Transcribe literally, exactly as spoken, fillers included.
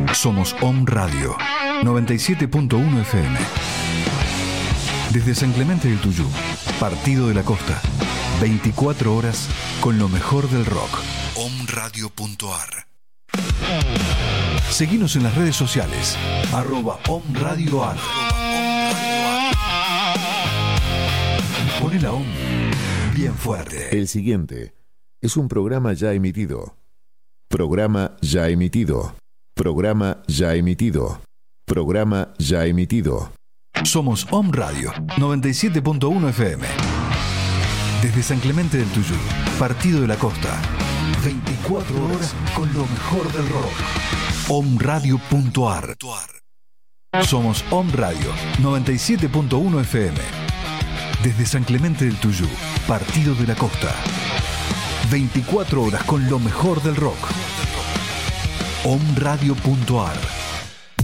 Somos Om Radio, noventa y siete punto uno F M. Desde San Clemente del Tuyú, Partido de la Costa, veinticuatro horas con lo mejor del rock. om radio punto a r. Seguinos en las redes sociales, arroba omradioar. Poné la Om bien fuerte. El siguiente es un programa ya emitido. Programa ya emitido. Programa ya emitido. Programa ya emitido. Somos Om Radio, noventa y siete punto uno F M. Desde San Clemente del Tuyú, Partido de la Costa, veinticuatro horas con lo mejor del rock. om radio punto a r. Somos Om Radio, noventa y siete punto uno F M. Desde San Clemente del Tuyú, Partido de la Costa, veinticuatro horas con lo mejor del rock. om radio punto a r.